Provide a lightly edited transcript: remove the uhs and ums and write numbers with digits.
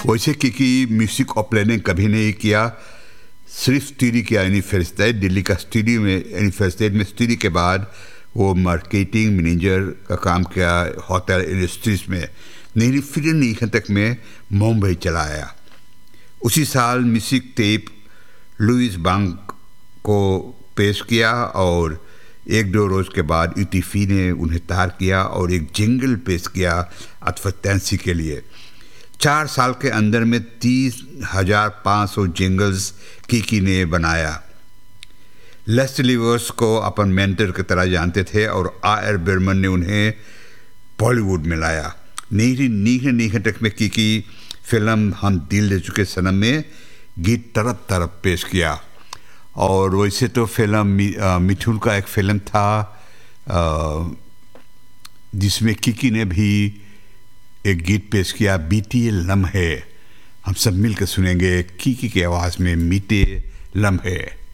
वैसे कि म्यूज़िक और प्लानिंग कभी नहीं किया, सिर्फ स्टडी किया यूनिवर्सिटी दिल्ली का स्टडी में, यूनिवर्सिटी में स्टडी के बाद वो मार्केटिंग मैनेजर का काम किया होटल इंडस्ट्रीज में। नहीं फिर नहीं तक में मुंबई चला आया। उसी साल म्यूजिक टेप लुइस बैंक को पेश किया और एक दो रोज़ के बाद यूटीफी ने उन्हें तार किया और एक जिंगल पेश किया एडवर्टाइजिंग के लिए। 4 साल के अंदर में 30,500 जिंगल्स की ने बनाया। लेस्ली वर्स को अपन मेंटर की तरह जानते थे और आर बर्मन ने उन्हें बॉलीवुड में लाया। नीहे तक में की फिल्म हम दिल दे चुके सनम में गीत तरफ तरफ पेश किया। और वैसे तो फिल्म मिठुन का एक फिल्म था जिसमें किकी ने भी एक गीत पेश किया, बीते लम्हे। हम सब मिलकर सुनेंगे किकी की आवाज़ में बीते लम्हे।